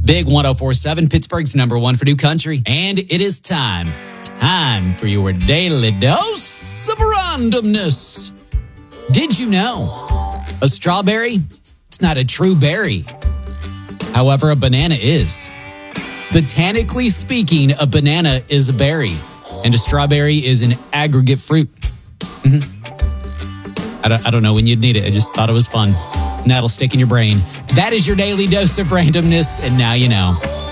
Big 104.7, Pittsburgh's number one for new country. And it is time for your daily dose of randomness. Did you know a strawberry, it's not a true berry? However, a banana is. Botanically speaking, a banana is a berry, and a strawberry is an aggregate fruit. I don't know when you'd need it. I just thought it was fun. And that'll stick in your brain. That is your daily dose of randomness, and now you know.